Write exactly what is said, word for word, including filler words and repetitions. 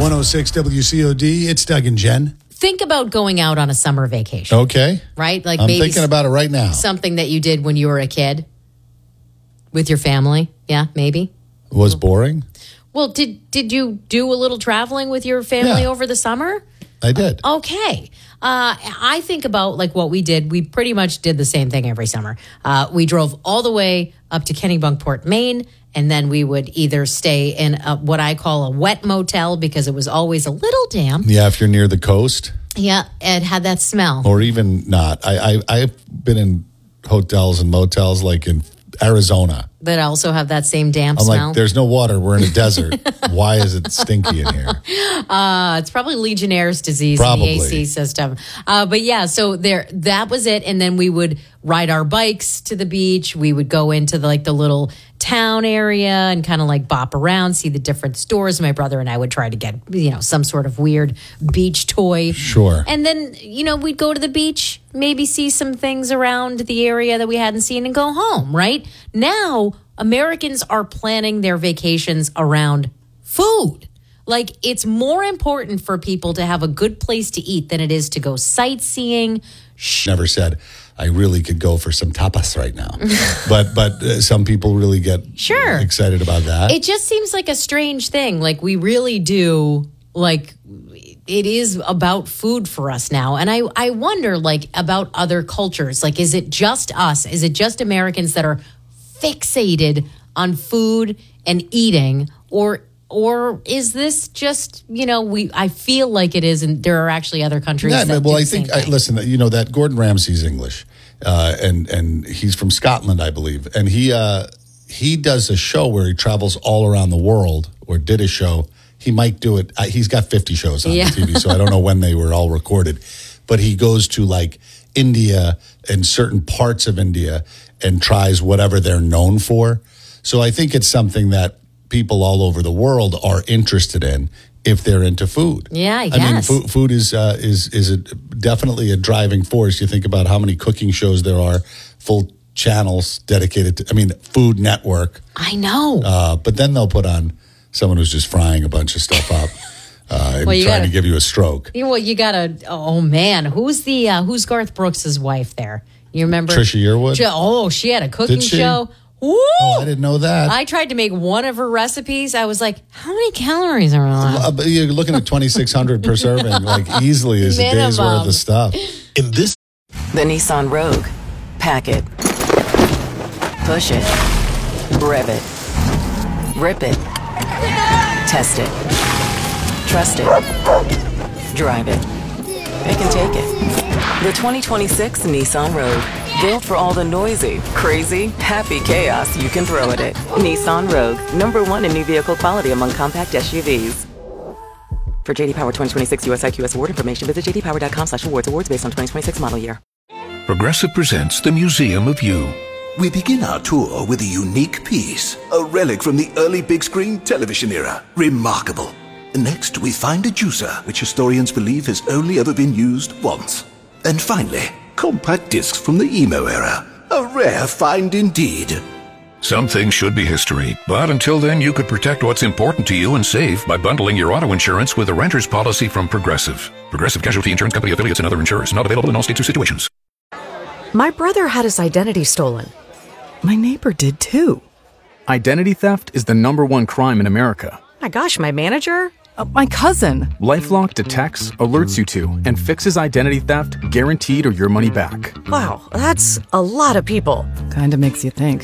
one oh six W C O D. It's Doug and Jen. Think about going out on a summer vacation. Okay. Right? Like I'm maybe thinking about it right now. Something that you did when you were a kid with your family. Yeah, maybe. Was boring? Well, did did you do a little traveling with your family Yeah. over the summer? I did. Okay. Uh, I think about like what we did. We pretty much did the same thing every summer. Uh, we drove all the way up to Kennebunkport, Maine, and then we would either stay in a, what I call a wet motel because it was always a little damp. Yeah, if you're near the coast. Yeah, it had that smell. Or even not. I, I, I've been in hotels and motels like in Arizona. That also have that same damp I'm smell. like, there's no water. We're in a desert. Why is it stinky in here? Uh, it's probably Legionnaire's disease Probably. in the A C system. Uh, but yeah, so there, that was it. And then we would ride our bikes to the beach. We would go into the, like the little town area and kind of like bop around, see the different stores. My brother and I would try to get, you know, some sort of weird beach toy. Sure. And then, you know, we'd go to the beach, maybe see some things around the area that we hadn't seen and go home, right? Now, Americans are planning their vacations around food. Like, it's more important for people to have a good place to eat than it is to go sightseeing. Never said I really could go for some tapas right now. but but uh, some people really get Sure. excited about that. It just seems like a strange thing. Like, we really do, like, it is about food for us now. And I, I wonder, like, about other cultures. Like, is it just us? Is it just Americans that are fixated on food and eating, or or is this just, you know, we I feel like it is, and there are actually other countries Yeah, that well, do I the same think I, thing. listen, you know that Gordon Ramsay's English, uh, and and he's from Scotland, I believe, and he uh, he does a show where he travels all around the world, or did a show. He might do it. Uh, he's got fifty shows on Yeah. the T V, so I don't know when they were all recorded, but he goes to like India and certain parts of India and tries whatever they're known for. So I think it's something that people all over the world are interested in if they're into food. Yeah, I I mean, guess. food, food is uh, is is a, definitely a driving force. You think about how many cooking shows there are, full channels dedicated to. I mean, Food Network. I know. Uh, but then they'll put on someone who's just frying a bunch of stuff up uh, and Well, trying you gotta- to give you a stroke. Yeah, well, you gotta. Oh man, who's the uh, who's Garth Brooks' wife there? You remember Trisha Yearwood? Tr- Oh, she had a cooking Did she? show. Woo! Oh, I didn't know that. I tried to make one of her recipes. I was like, how many calories are on? Uh, but you're looking at twenty-six hundred per serving, like easily is a day's Minimum. worth of stuff. In this, The Nissan Rogue. Pack it. Push it. Rev it. Rip it. Test it. Trust it. Drive it. It can take it. The twenty twenty-six Nissan Rogue. Built for all the noisy, crazy, happy chaos you can throw at it. Nissan Rogue. Number one in new vehicle quality among compact S U Vs. For J D Power twenty twenty-six U S I Q S award information, visit j d power dot com slash awards. Awards based on twenty twenty-six model year. Progressive presents the Museum of You. we begin our tour with a unique piece, a relic from the early big screen television era. Remarkable. Next, we find a juicer, which historians believe has only ever been used once. And finally, compact discs from the emo era. A rare find indeed. Some things should be history, but until then you could protect what's important to you and save by bundling your auto insurance with a renter's policy from Progressive. Progressive Casualty Insurance Company affiliates and other insurers. Not available in all states or situations. My brother had his identity stolen. My neighbor did too. Identity theft is the number one crime in America. My gosh, my manager? Uh, my cousin. LifeLock detects, alerts you to, and fixes identity theft guaranteed or your money back. Wow, that's a lot of people. Kinda makes you think.